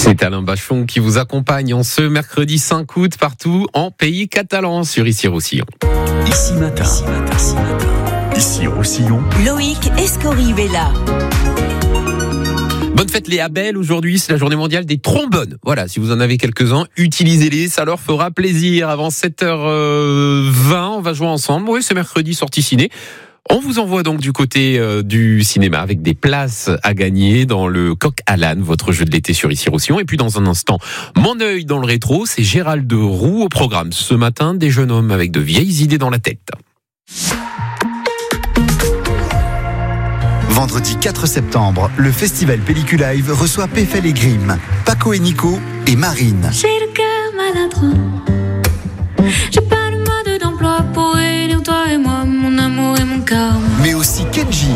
C'est Alain Bachon qui vous accompagne en ce mercredi 5 août partout en pays catalan sur Issy-Roussillon. Ici matin. Issy-Roussillon. Loïc Escorive-là. Bonne fête les Abel, aujourd'hui c'est la journée mondiale des trombones. Voilà, si vous en avez quelques-uns, utilisez-les, ça leur fera plaisir. Avant 7h20, on va jouer ensemble. Oui, c'est mercredi, sortie ciné. On vous envoie donc du côté du cinéma avec des places à gagner dans le Coq à l'âne, votre jeu de l'été sur Issy-Roussillon. Et puis dans un instant, mon œil dans le rétro, c'est Gérald Roux au programme. Ce matin, des jeunes hommes avec de vieilles idées dans la tête. Vendredi 4 septembre, le festival Pelliculive reçoit Péfel et Grimm, Paco et Nico et Marine. J'ai le cœur maladroit. J'ai pas le mode d'emploi pour élire toi et moi, mon amour et mon karma. Mais aussi Kenji.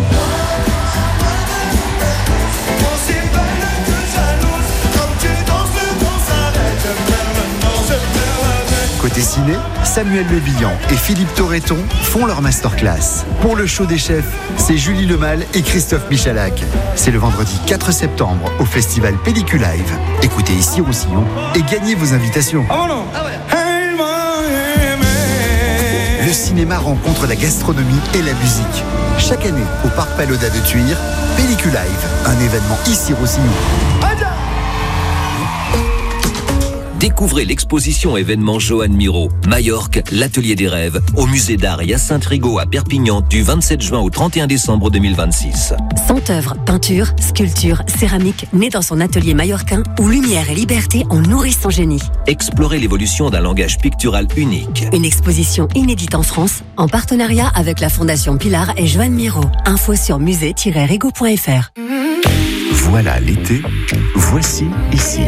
Côté ciné, Samuel Le Bihan et Philippe Torreton font leur masterclass. Pour le show des chefs, c'est Julie Lemal et Christophe Michalak. C'est le vendredi 4 septembre au festival Pelliculive. Écoutez Issy-Roussillon et gagnez vos invitations. Le cinéma rencontre la gastronomie et la musique. Chaque année, au Parc Pagoda de Thuir, Pelliculive, un événement Issy-Roussillon. Découvrez l'exposition événement Johan Miro, Majorque, l'atelier des rêves, au musée d'art Hyacinthe Rigaud à Perpignan du 27 juin au 31 décembre 2026. 100 œuvres, peinture, sculpture, céramique, nées dans son atelier mallorquin où lumière et liberté ont nourri son génie. Explorez l'évolution d'un langage pictural unique. Une exposition inédite en France, en partenariat avec la Fondation Pilar et Johan Miro. Info sur musée-rigaud.fr. Voilà l'été, voici Ici.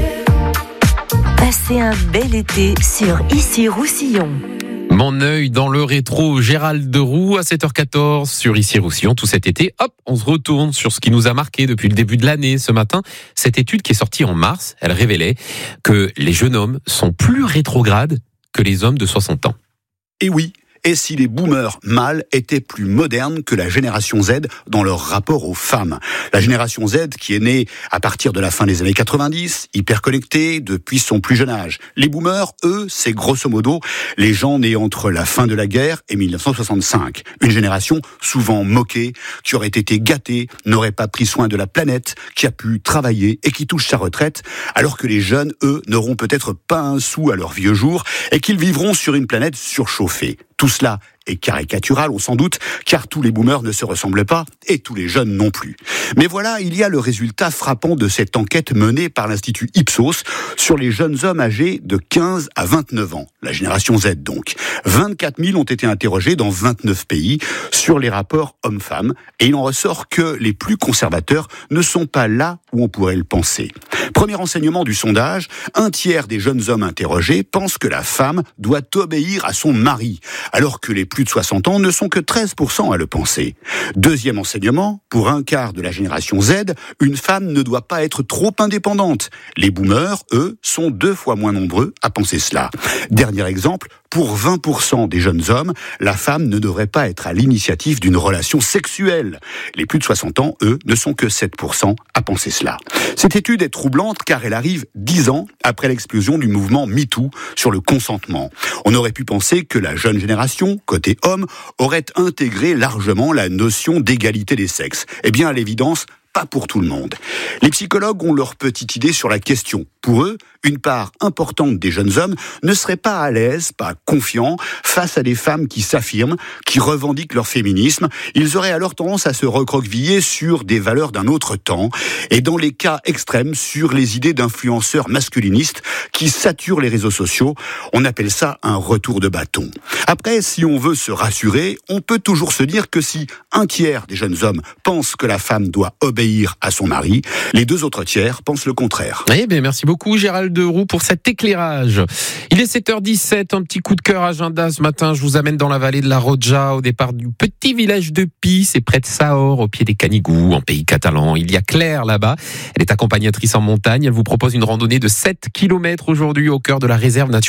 Passez un bel été sur Issy-Roussillon. Mon œil dans le rétro, Gérald Roux à 7h14 sur Issy-Roussillon. Tout cet été, hop, on se retourne sur ce qui nous a marqué depuis le début de l'année. Ce matin, cette étude qui est sortie en mars, elle révélait que les jeunes hommes sont plus rétrogrades que les hommes de 60 ans. Et oui. Et si les boomers mâles étaient plus modernes que la génération Z dans leur rapport aux femmes. La génération Z qui est née à partir de la fin des années 90, hyper connectée depuis son plus jeune âge. Les boomers, eux, c'est grosso modo les gens nés entre la fin de la guerre et 1965. Une génération souvent moquée, qui aurait été gâtée, n'aurait pas pris soin de la planète, qui a pu travailler et qui touche sa retraite, alors que les jeunes, eux, n'auront peut-être pas un sou à leurs vieux jours et qu'ils vivront sur une planète surchauffée. Tout cela est caricatural, on s'en doute, car tous les boomers ne se ressemblent pas, et tous les jeunes non plus. Mais voilà, il y a le résultat frappant de cette enquête menée par l'Institut Ipsos sur les jeunes hommes âgés de 15 à 29 ans, la génération Z donc. 24 000 ont été interrogés dans 29 pays sur les rapports hommes-femmes, et il en ressort que les plus conservateurs ne sont pas là où on pourrait le penser. Premier enseignement du sondage, 1/3 des jeunes hommes interrogés pensent que la femme doit obéir à son mari, alors que les plus de 60 ans ne sont que 13% à le penser. Deuxième enseignement, pour 1/4 de la génération Z, une femme ne doit pas être trop indépendante. Les boomers, eux, sont 2 fois moins nombreux à penser cela. Dernier exemple, pour 20% des jeunes hommes, la femme ne devrait pas être à l'initiative d'une relation sexuelle. Les plus de 60 ans, eux, ne sont que 7% à penser cela. Cette étude est troublante car elle arrive 10 ans après l'explosion du mouvement MeToo sur le consentement. On aurait pu penser que la jeune génération, côté homme, aurait intégré largement la notion d'égalité des sexes. Eh bien, à l'évidence, pas pour tout le monde. Les psychologues ont leur petite idée sur la question. Pour eux, une part importante des jeunes hommes ne serait pas à l'aise, pas confiants, face à des femmes qui s'affirment, qui revendiquent leur féminisme. Ils auraient alors tendance à se recroqueviller sur des valeurs d'un autre temps, et dans les cas extrêmes, sur les idées d'influenceurs masculinistes qui saturent les réseaux sociaux. On appelle ça un retour de bâton. Après, si on veut se rassurer, on peut toujours se dire que si 1/3 des jeunes hommes pensent que la femme doit obéir à son mari, les 2 autres tiers pensent le contraire. Eh bien, merci beaucoup Gérald Roux pour cet éclairage. Il est 7h17, un petit coup de cœur agenda ce matin. Je vous amène dans la vallée de la Roja, au départ du petit village de Pi, c'est près de Sahor, au pied des Canigous, en pays catalan. Il y a Claire là-bas, elle est accompagnatrice en montagne. Elle vous propose une randonnée de 7 km aujourd'hui au cœur de la réserve naturelle